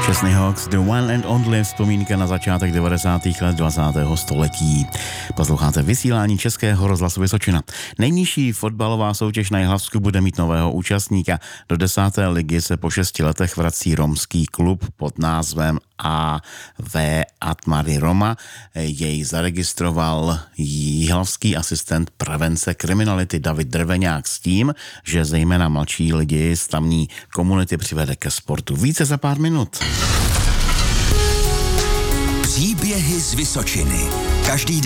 Chesney Hawks, The One and Only, vzpomínka na začátek 90. let 20. století. Posloucháte vysílání Českého rozhlasu Vysočina. Nejnižší fotbalová soutěž na Jihlavsku bude mít nového účastníka. Do 10. ligy se po 6 letech vrací romský klub pod názvem AV Atmary Roma. Jej zaregistroval jihlavský asistent prevence kriminality David Drveňák s tím, že zejména mladší lidi z tamní komunity přivede ke sportu. Více za pár minut. Příběhy z Vysočiny. Každý